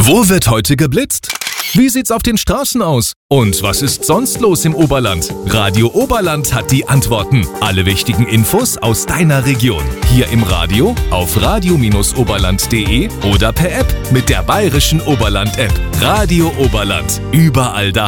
Wo wird heute geblitzt? Wie sieht's auf den Straßen aus? Und was ist sonst los im Oberland? Radio Oberland hat die Antworten. Alle wichtigen Infos aus deiner Region. Hier im Radio, auf radio-oberland.de oder per App mit der Bayerischen Oberland-App. Radio Oberland. Überall daheim.